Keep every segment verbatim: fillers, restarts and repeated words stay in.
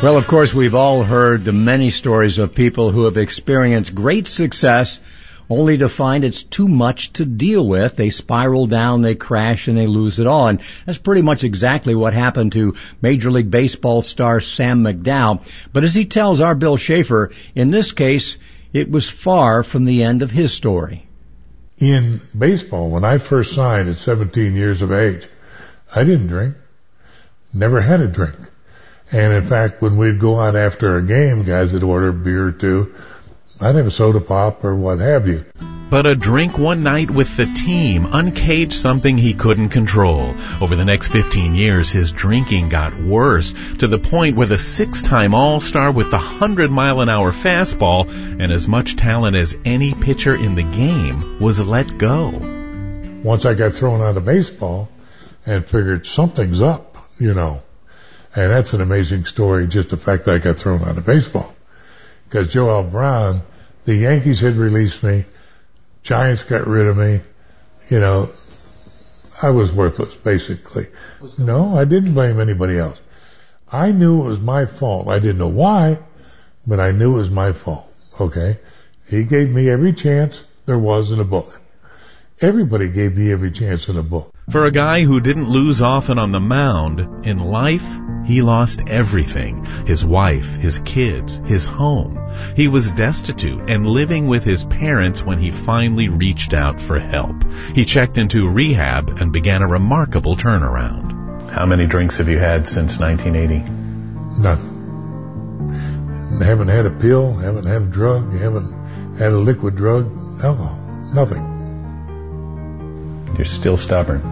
Well, of course, we've all heard the many stories of people who have experienced great success only to find it's too much to deal with. They spiral down, they crash, and they lose it all. And that's pretty much exactly what happened to Major League Baseball star Sam McDowell. But as he tells our Bill Schaefer, in this case, it was far from the end of his story. In baseball, when I first signed at seventeen years of age, I didn't drink. Never had a drink. And in fact, when we'd go out after a game, guys would order a beer or two. I'd have a soda pop or what have you. But a drink one night with the team uncaged something he couldn't control. Over the next fifteen years, his drinking got worse, to the point where the six-time All-Star with the one hundred mile an hour fastball and as much talent as any pitcher in the game was let go. Once I got thrown out of baseball and figured something's up, you know. And that's an amazing story, just the fact that I got thrown out of baseball. Because Joel Brown, the Yankees had released me, Giants got rid of me, you know, I was worthless, basically. No, I didn't blame anybody else. I knew it was my fault. I didn't know why, but I knew it was my fault, okay? He gave me every chance there was in a book. Everybody gave me every chance in a book. For a guy who didn't lose often on the mound, in life, he lost everything. His wife, his kids, his home. He was destitute and living with his parents when he finally reached out for help. He checked into rehab and began a remarkable turnaround. How many drinks have you had since nineteen eighty? None. Haven't had a pill, haven't had a drug, haven't had a liquid drug, alcohol, nothing. You're still stubborn.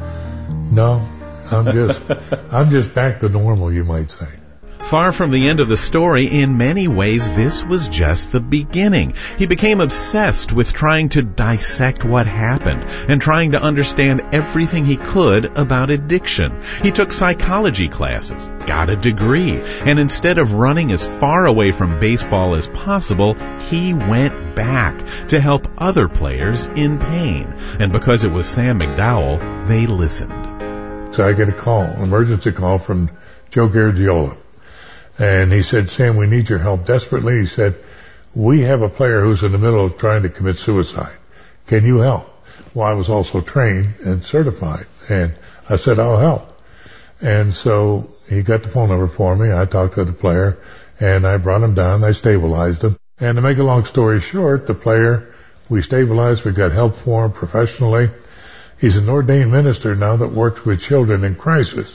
No, I'm just, I'm just back to normal, you might say. Far from the end of the story, in many ways, this was just the beginning. He became obsessed with trying to dissect what happened and trying to understand everything he could about addiction. He took psychology classes, got a degree, and instead of running as far away from baseball as possible, he went back to help other players in pain. And because it was Sam McDowell, they listened. So I get a call, an emergency call from Joe Garagiola. And he said, Sam, we need your help desperately. He said, we have a player who's in the middle of trying to commit suicide. Can you help? Well, I was also trained and certified. And I said, I'll help. And so he got the phone number for me. I talked to the player and I brought him down. I stabilized him. And to make a long story short, the player, we stabilized. We got help for him professionally. He's an ordained minister now that works with children in crisis.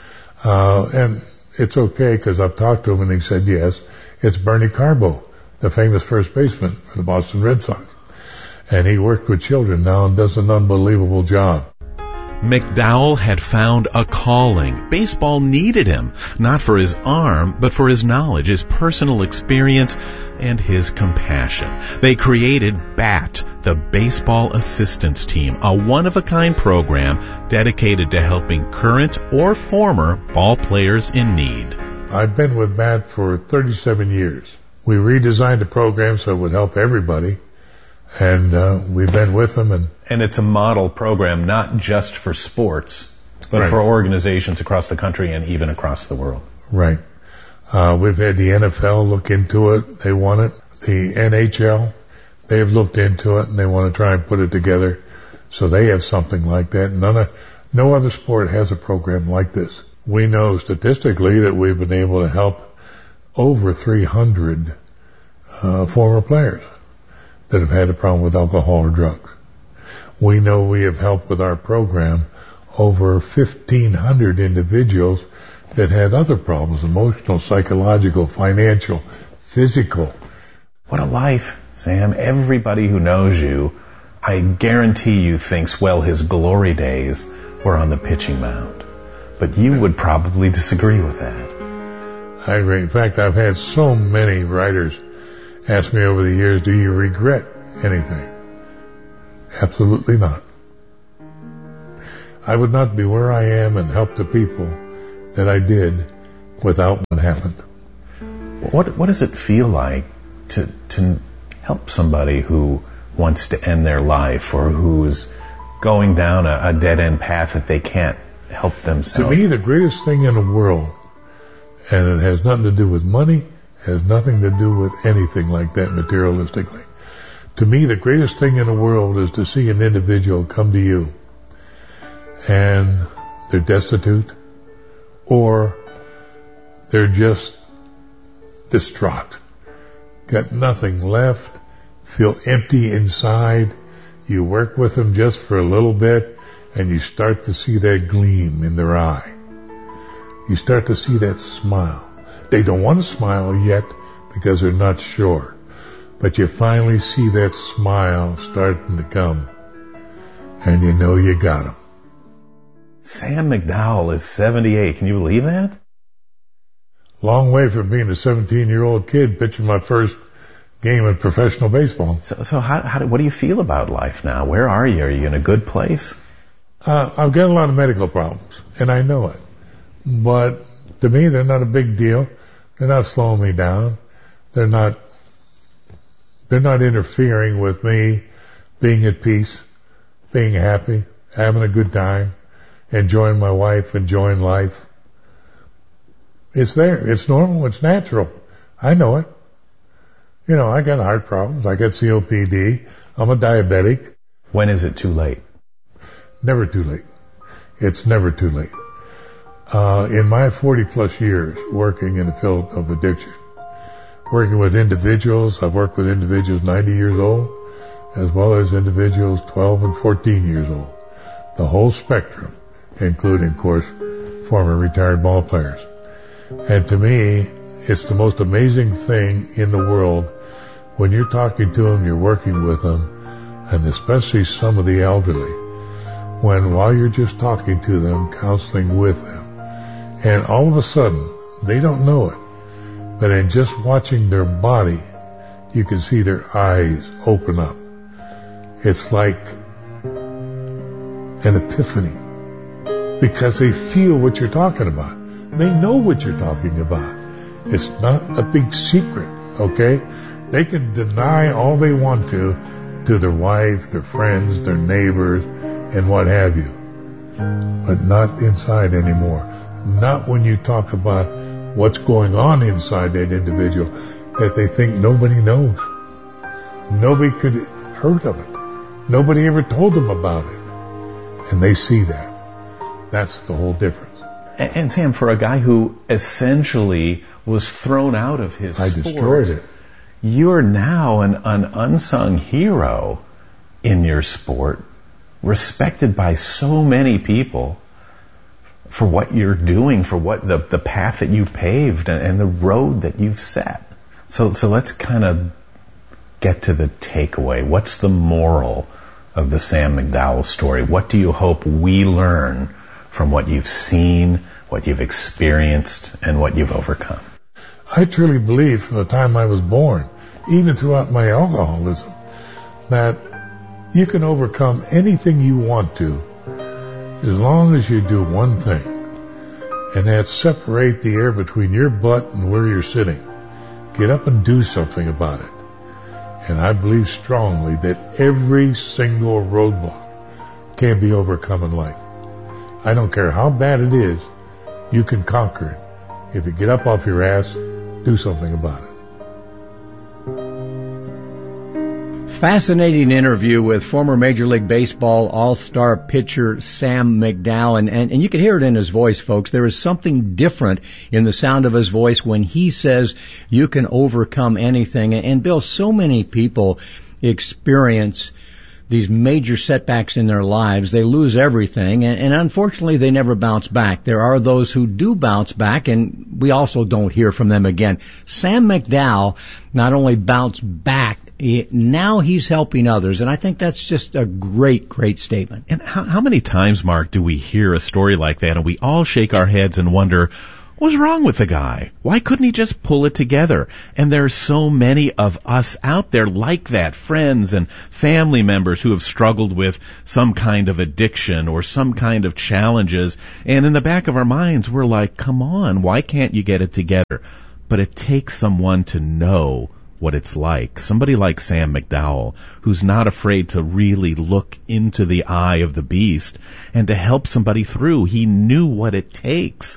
Uh, and it's okay because I've talked to him and he said yes. It's Bernie Carbo, the famous first baseman for the Boston Red Sox. And he worked with children now and does an unbelievable job. McDowell had found a calling. Baseball needed him, not for his arm, but for his knowledge, his personal experience, and his compassion. They created B A T, the Baseball Assistance Team, a one-of-a-kind program dedicated to helping current or former ball players in need. I've been with B A T for thirty-seven years. We redesigned the program so it would help everybody. And uh, we've been with them. And and it's a model program not just for sports, but right. for organizations across the country and even across the world. Right. Uh, we've had the N F L look into it. They want it. The N H L, they've looked into it, and they want to try and put it together. So they have something like that. None of, no other sport has a program like this. We know statistically that we've been able to help over three hundred uh, former players that have had a problem with alcohol or drugs. We know we have helped with our program over fifteen hundred individuals that had other problems, emotional, psychological, financial, physical. What a life, Sam. Everybody who knows you, I guarantee you thinks, well, his glory days were on the pitching mound. But you would probably disagree with that. I agree. In fact, I've had so many writers ask me over the years, do you regret anything? Absolutely not. I would not be where I am and help the people that I did without what happened. What what does it feel like to to help somebody who wants to end their life or who's going down a, a dead-end path that they can't help themselves? To me, the greatest thing in the world, And it has nothing to do with money, has nothing to do with anything like that materialistically. To me, the greatest thing in the world is to see an individual come to you and they're destitute or they're just distraught, got nothing left, feel empty inside. You work with them just for a little bit and you start to see that gleam in their eye. You start to see that smile. They don't want to smile yet because they're not sure. But you finally see that smile starting to come. And you know you got him. Sam McDowell is seventy-eight. Can you believe that? Long way from being a seventeen-year-old kid pitching my first game of professional baseball. So, so how, how, what do you feel about life now? Where are you? Are you in a good place? Uh, I've got a lot of medical problems, and I know it. But to me, they're not a big deal. They're not slowing me down. They're not, they're not interfering with me being at peace, being happy, having a good time, enjoying my wife, enjoying life. It's there. It's normal. It's natural. I know it. You know, I got heart problems. I got C O P D. I'm a diabetic. When is it too late? Never too late. It's never too late. Uh, in my forty plus years working in the field of addiction, working with individuals, I've worked with individuals ninety years old, as well as individuals twelve and fourteen years old. The whole spectrum, including, of course, former retired ball players. And to me, it's the most amazing thing in the world when you're talking to them, you're working with them, and especially some of the elderly, when while you're just talking to them, counseling with them, and all of a sudden, they don't know it, but in just watching their body, you can see their eyes open up. It's like an epiphany, because they feel what you're talking about. They know what you're talking about. It's not a big secret, okay? They can deny all they want to, to their wife, their friends, their neighbors, and what have you. But not inside anymore. Not when you talk about what's going on inside that individual that they think nobody knows. Nobody could heard of it. Nobody ever told them about it. And they see that. That's the whole difference. And, and Sam, for a guy who essentially was thrown out of his I sport, destroyed it. You're now an, an unsung hero in your sport, respected by so many people for what you're doing, for what the, the path that you paved and, and the road that you've set. So, so let's kind of get to the takeaway. What's the moral of the Sam McDowell story? What do you hope we learn from what you've seen, what you've experienced, and what you've overcome? I truly believe from the time I was born, even throughout my alcoholism, that you can overcome anything you want to as long as you do one thing, and that's separate the air between your butt and where you're sitting. Get up and do something about it. And I believe strongly that every single roadblock can be overcome in life. I don't care how bad it is, you can conquer it. If you get up off your ass, do something about it. Fascinating interview with former Major League Baseball all-star pitcher Sam McDowell. And, and, and you can hear it in his voice, folks. There is something different in the sound of his voice when he says you can overcome anything. And, and Bill, so many people experience these major setbacks in their lives. They lose everything, and, and unfortunately they never bounce back. There are those who do bounce back, and we also don't hear from them again. Sam McDowell not only bounced back, he, now he's helping others, and I think that's just a great, great statement. And how, how many times, Mark, do we hear a story like that, and we all shake our heads and wonder, what's wrong with the guy? Why couldn't he just pull it together? And there's so many of us out there like that, friends and family members who have struggled with some kind of addiction or some kind of challenges. And in the back of our minds, we're like, come on, why can't you get it together? But it takes someone to know what it's like. Somebody like Sam McDowell, who's not afraid to really look into the eye of the beast and to help somebody through. He knew what it takes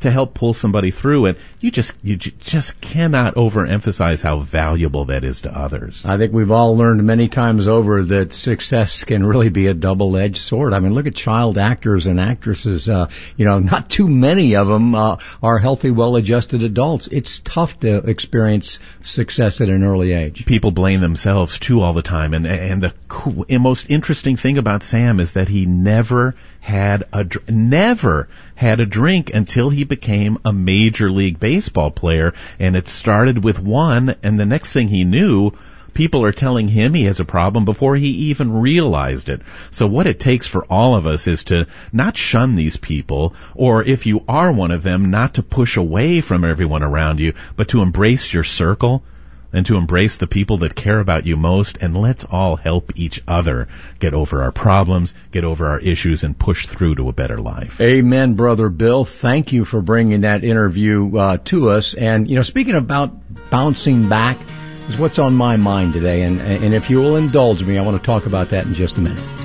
to help pull somebody through it, you just you j- just cannot overemphasize how valuable that is to others. I think we've all learned many times over that success can really be a double-edged sword. I mean, look at child actors and actresses. Uh, you know, not too many of them uh, are healthy, well-adjusted adults. It's tough to experience success at an early age. People blame themselves too all the time, and and the cool, most interesting thing about Sam is that he never had a dr- never had a drink until he became a Major League Baseball player, and it started with one, and the next thing he knew, people are telling him he has a problem before he even realized it. So what it takes for all of us is to not shun these people, or if you are one of them, not to push away from everyone around you, but to embrace your circle and to embrace the people that care about you most, and let's all help each other get over our problems, get over our issues, and push through to a better life. Amen, Brother Bill. Thank you for bringing that interview uh, to us. And, you know, speaking about bouncing back, is what's on my mind today. And, and if you will indulge me, I want to talk about that in just a minute.